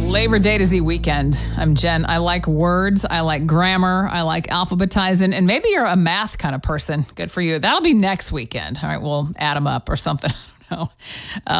Labor Day to Z weekend. I'm Jen. I like words. I like grammar. I like alphabetizing. And maybe you're a math kind of person. Good for you. That'll be next weekend. All right, we'll add them up or something. I don't know.